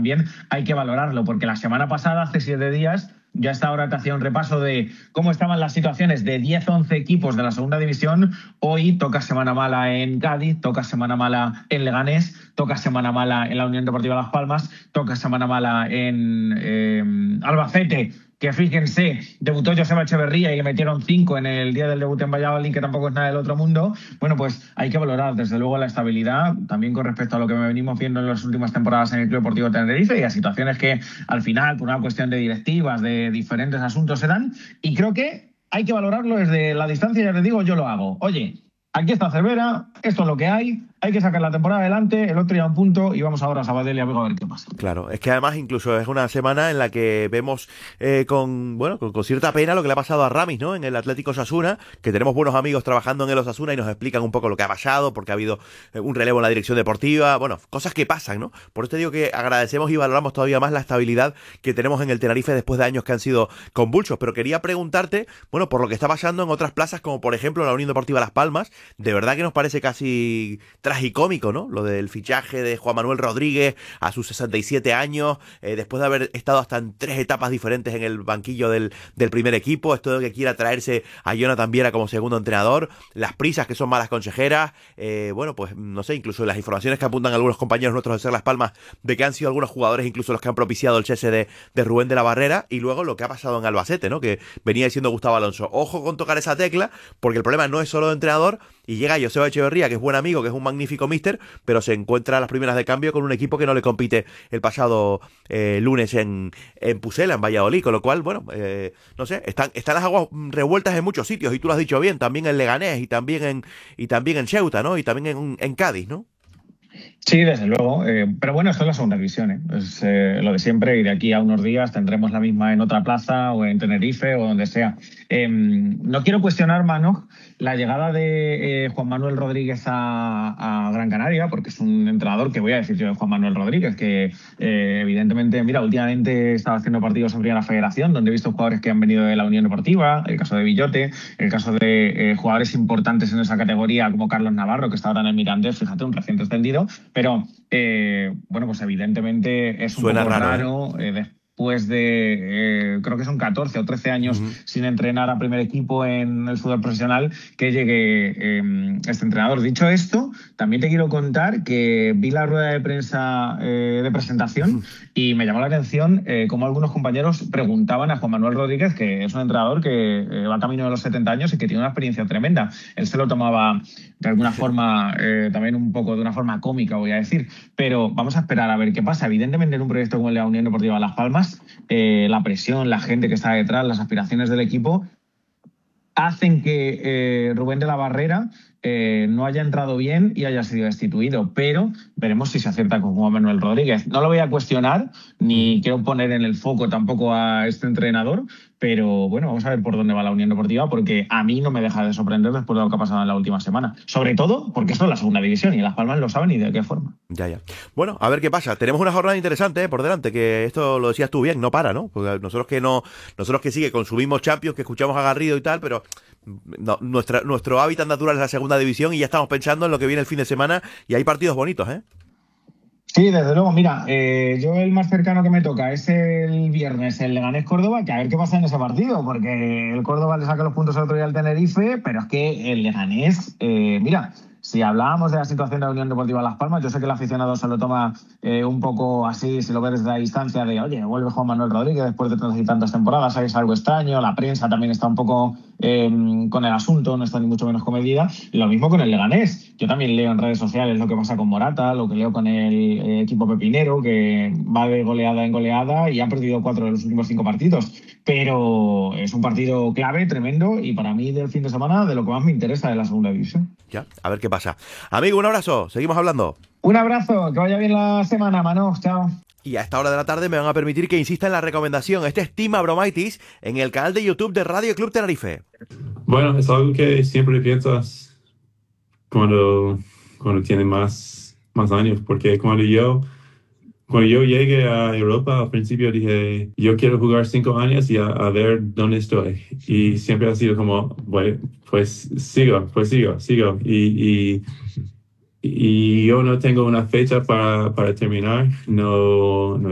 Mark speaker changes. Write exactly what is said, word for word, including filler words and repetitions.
Speaker 1: también hay que valorarlo, porque la semana pasada, hace siete días, ya hasta ahora te hacía un repaso de cómo estaban las situaciones de diez once equipos de la segunda división. Hoy toca semana mala en Cádiz, toca semana mala en Leganés, toca semana mala en la Unión Deportiva Las Palmas, toca semana mala en eh, Albacete, que fíjense, debutó Joseba Echeverría y le metieron cinco en el día del debut en Valladolid, que tampoco es nada del otro mundo. Bueno, pues hay que valorar desde luego la estabilidad, también con respecto a lo que venimos viendo en las últimas temporadas en el Club Deportivo Tenerife y a situaciones que al final, por una cuestión de directivas, de diferentes asuntos se dan. Y creo que hay que valorarlo desde la distancia, ya les digo, yo lo hago. Oye, aquí está Cervera, esto es lo que hay, hay que sacar la temporada adelante, el otro ya un punto y vamos ahora a Sabadell y a ver qué pasa.
Speaker 2: Claro, es que además incluso es una semana en la que vemos eh, con bueno con, con cierta pena lo que le ha pasado a Ramis, ¿no? En el Atlético Osasuna, que tenemos buenos amigos trabajando en el Osasuna y nos explican un poco lo que ha pasado, porque ha habido eh, un relevo en la dirección deportiva, bueno, cosas que pasan, ¿no? Por eso te digo que agradecemos y valoramos todavía más la estabilidad que tenemos en el Tenerife después de años que han sido convulsos, pero quería preguntarte, bueno, por lo que está pasando en otras plazas, como por ejemplo la Unión Deportiva Las Palmas. De verdad que nos parece casi tragicómico, ¿no? Lo del fichaje de Juan Manuel Rodríguez a sus sesenta y siete años, eh, después de haber estado hasta en tres etapas diferentes en el banquillo del, del primer equipo, esto de que quiera traerse a Jonathan Viera como segundo entrenador, las prisas que son malas consejeras, eh, bueno, pues no sé, incluso las informaciones que apuntan algunos compañeros nuestros de Ser Las Palmas de que han sido algunos jugadores incluso los que han propiciado el cese de, de Rubén de la Barrera, y luego lo que ha pasado en Albacete, ¿no? Que venía diciendo Gustavo Alonso. Ojo con tocar esa tecla, porque el problema no es solo de entrenador, y llega Joseba Echeverría, que es buen amigo, que es un magnífico míster, pero se encuentra a las primeras de cambio con un equipo que no le compite el pasado eh, lunes en, en Pucela, en Valladolid, con lo cual, bueno, eh, no sé, están, están las aguas revueltas en muchos sitios, y tú lo has dicho bien, también en Leganés, y también en, y también en Ceuta, ¿no? Y también en, en Cádiz, ¿no?
Speaker 1: Sí, desde luego. Eh, pero bueno, esto es la segunda división, ¿eh? Es eh, lo de siempre, y de aquí a unos días tendremos la misma en otra plaza o en Tenerife o donde sea. Eh, no quiero cuestionar, Mano, la llegada de eh, Juan Manuel Rodríguez a, a Gran Canaria, porque es un entrenador que voy a decir yo de Juan Manuel Rodríguez, que eh, evidentemente, mira, últimamente estaba haciendo partidos en Primera Federación, donde he visto jugadores que han venido de la Unión Deportiva, el caso de Villote, el caso de eh, jugadores importantes en esa categoría como Carlos Navarro, que está ahora en el Mirandés, fíjate, un reciente extendido. Pero, eh, bueno, pues evidentemente es un
Speaker 2: Suena
Speaker 1: poco
Speaker 2: raro,
Speaker 1: raro, ¿eh? Eh, después de, eh, creo que son catorce o trece años uh-huh. sin entrenar a primer equipo en el fútbol profesional, que llegue eh, este entrenador. Dicho esto, también te quiero contar que vi la rueda de prensa eh, de presentación uh-huh. y me llamó la atención eh, cómo algunos compañeros preguntaban a Juan Manuel Rodríguez, que es un entrenador que eh, va camino de los setenta años y que tiene una experiencia tremenda. Él se lo tomaba de alguna forma, eh, también un poco de una forma cómica, voy a decir, pero vamos a esperar a ver qué pasa. Evidentemente, en un proyecto como el de la Unión Deportiva Las Palmas, eh, la presión, la gente que está detrás, las aspiraciones del equipo hacen que eh, Rubén de la Barrera eh, no haya entrado bien y haya sido destituido, pero veremos si se acierta con Juan Manuel Rodríguez. No lo voy a cuestionar, ni quiero poner en el foco tampoco a este entrenador, pero bueno, vamos a ver por dónde va la Unión Deportiva, porque a mí no me deja de sorprender después de lo que ha pasado en la última semana. Sobre todo porque esto es la segunda división y Las Palmas lo saben y de qué forma.
Speaker 2: Ya, ya. Bueno, a ver qué pasa. Tenemos una jornada interesante eh, por delante, que esto lo decías tú bien, no para, ¿no? Porque nosotros que no, nosotros que sí que consumimos Champions, que escuchamos a Garrido y tal, pero no, nuestra, nuestro hábitat natural es la segunda división y ya estamos pensando en lo que viene el fin de semana y hay partidos bonitos, ¿eh?
Speaker 1: Sí, desde luego. Mira, eh, yo el más cercano que me toca es el viernes, el Leganés-Córdoba, que a ver qué pasa en ese partido, porque el Córdoba le saca los puntos al otro día al Tenerife, pero es que el Leganés, eh, mira, si hablábamos de la situación de la Unión Deportiva Las Palmas, yo sé que el aficionado se lo toma eh, un poco así, si lo ves desde la distancia, de oye, vuelve Juan Manuel Rodríguez después de tantas y tantas temporadas, es algo extraño, la prensa también está un poco eh, con el asunto, no está ni mucho menos comedida. Lo mismo con el Leganés. Yo también leo en redes sociales lo que pasa con Morata, lo que leo con el eh, equipo pepinero, que va de goleada en goleada y han perdido cuatro de los últimos cinco partidos. Pero es un partido clave, tremendo, y para mí del fin de semana de lo que más me interesa de la segunda división.
Speaker 2: Ya, a ver qué pasa. Amigo, un abrazo, seguimos hablando.
Speaker 1: Un abrazo, que vaya bien la semana, Manu, chao.
Speaker 2: Y a esta hora de la tarde me van a permitir que insista en la recomendación. Este es Team Abromaitis en el canal de YouTube de Radio Club Tenerife.
Speaker 3: Bueno, es algo que siempre piensas cuando, cuando tienes más, más años, porque cuando yo, cuando yo llegué a Europa, al principio dije, yo quiero jugar cinco años y a, a ver dónde estoy. Y siempre ha sido como, bueno, pues sigo, pues sigo, sigo. Y, y, y yo no tengo una fecha para, para terminar, no, no